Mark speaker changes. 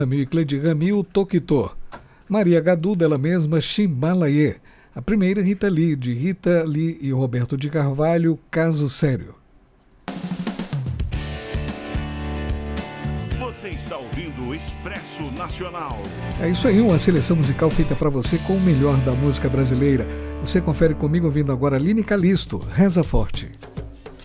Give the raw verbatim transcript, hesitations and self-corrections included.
Speaker 1: Rami, Cleide Rami, o Toquitô. Maria Gadu, dela mesma, Chimbalaê. A primeira, Rita Lee, de Rita Lee e Roberto de Carvalho, Caso Sério.
Speaker 2: Você está ouvindo o Expresso Nacional.
Speaker 1: É isso aí, uma seleção musical feita para você com o melhor da música brasileira. Você confere comigo ouvindo agora Aline Calisto, Reza Forte.